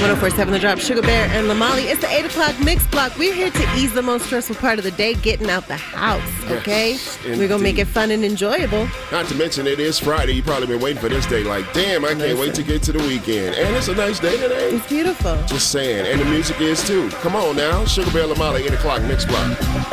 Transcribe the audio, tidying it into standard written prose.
104.7 The Drop, Sugar Bear and Lamali. It's the 8 o'clock mix block. We're here to ease the most stressful part of the day, getting out the house, okay? Yes, we're going to make it fun and enjoyable. Not to mention it is Friday. You've probably been waiting for this day like, damn, I can't wait to get to the weekend. And it's a nice day today. It's beautiful. Just saying. And the music is too. Come on now. Sugar Bear, Lamali, 8 o'clock mix block.